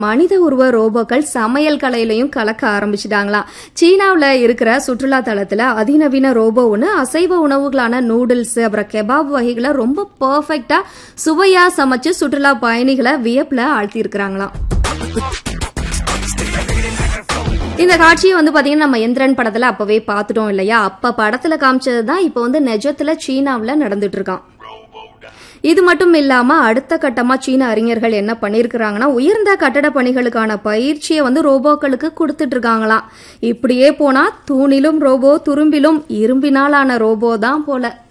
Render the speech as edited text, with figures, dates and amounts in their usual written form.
மனித உருவ ரோபோக்கள் சமையல் கலையிலையும் கலக்க ஆரம்பிச்சிட்டாங்களாம். சீனாவில் இருக்கிற சுற்றுலா தலத்துல அதிநவீன ரோபோ ஒன்று அசைவ உணவுகளான நூடுல்ஸ் அப்புறம் கெபாப் வகைகளை ரொம்ப பெர்ஃபெக்டா சுவையா சமைச்சு சுற்றுலா பயணிகளை வியப்புல ஆழ்த்தி இருக்கிறாங்களாம். இந்த காட்சியை பாத்தீங்கன்னா நம்ம எந்திரன் படத்துல அப்பவே பாத்துட்டோம் இல்லையா? அப்ப படத்துல காமிச்சதுதான் இப்ப நிஜத்துல சீனாவுல நடந்துட்டு இருக்கான். இது மட்டும் இல்லாம அடுத்த கட்டமா சீன அறிஞர்கள் என்ன பண்ணிருக்கிறாங்கன்னா உயர்ந்த கட்டட பணிகளுக்கான பயிற்சியை ரோபோக்களுக்கு கொடுத்துட்டு இருக்காங்களாம். இப்படியே போனா தூணிலும் ரோபோ, துரும்பிலும் இரும்பினாலான ரோபோ தான் போல.